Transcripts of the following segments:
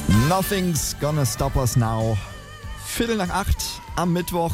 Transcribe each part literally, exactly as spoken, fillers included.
Nothing's gonna stop us now. Viertel nach acht am Mittwoch.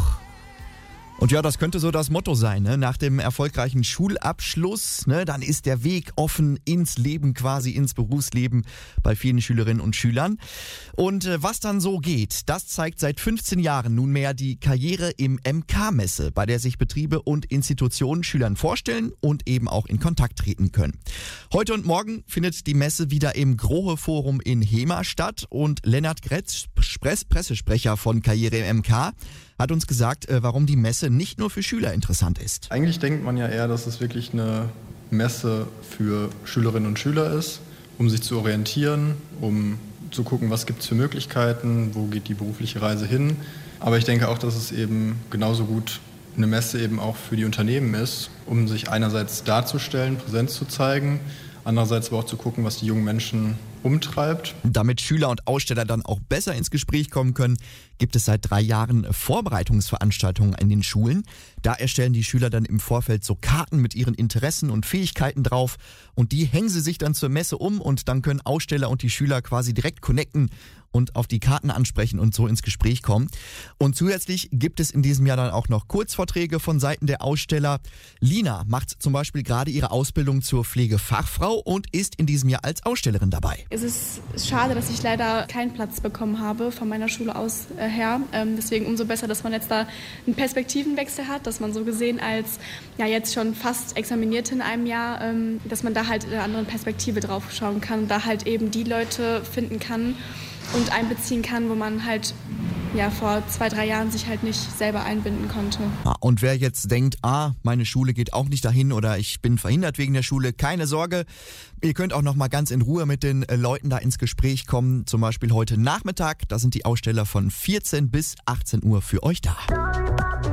Und ja, das könnte so das Motto sein, ne? Nach dem erfolgreichen Schulabschluss, ne, dann ist der Weg offen ins Leben, quasi ins Berufsleben bei vielen Schülerinnen und Schülern. Und äh, was dann so geht, das zeigt seit fünfzehn Jahren nunmehr die Karriere im M K-Messe, bei der sich Betriebe und Institutionen Schülern vorstellen und eben auch in Kontakt treten können. Heute und morgen findet die Messe wieder im Grohe-Forum in Hemer statt und Lennart Gretz, Pressesprecher von Karriere im M K, hat uns gesagt, warum die Messe nicht nur für Schüler interessant ist. Eigentlich denkt man ja eher, dass es wirklich eine Messe für Schülerinnen und Schüler ist, um sich zu orientieren, um zu gucken, was gibt es für Möglichkeiten, wo geht die berufliche Reise hin. Aber ich denke auch, dass es eben genauso gut eine Messe eben auch für die Unternehmen ist, um sich einerseits darzustellen, Präsenz zu zeigen, andererseits aber auch zu gucken, was die jungen Menschen umtreibt. Damit Schüler und Aussteller dann auch besser ins Gespräch kommen können, gibt es seit drei Jahren Vorbereitungsveranstaltungen in den Schulen. Da erstellen die Schüler dann im Vorfeld so Karten mit ihren Interessen und Fähigkeiten drauf und die hängen sie sich dann zur Messe um und dann können Aussteller und die Schüler quasi direkt connecten und auf die Karten ansprechen und so ins Gespräch kommen. Und zusätzlich gibt es in diesem Jahr dann auch noch Kurzvorträge von Seiten der Aussteller. Lina macht zum Beispiel gerade ihre Ausbildung zur Pflegefachfrau und ist in diesem Jahr als Ausstellerin dabei. Es ist schade, dass ich leider keinen Platz bekommen habe von meiner Schule aus äh, her. Ähm, deswegen umso besser, dass man jetzt da einen Perspektivenwechsel hat, dass man so gesehen als ja jetzt schon fast Examinierte in einem Jahr, ähm, dass man da halt in einer anderen Perspektive drauf schauen kann und da halt eben die Leute finden kann und einbeziehen kann, wo man halt ja vor zwei, drei Jahren sich halt nicht selber einbinden konnte. Und wer jetzt denkt, ah, meine Schule geht auch nicht dahin oder ich bin verhindert wegen der Schule, keine Sorge. Ihr könnt auch noch mal ganz in Ruhe mit den Leuten da ins Gespräch kommen. Zum Beispiel heute Nachmittag, da sind die Aussteller von vierzehn bis achtzehn Uhr für euch da.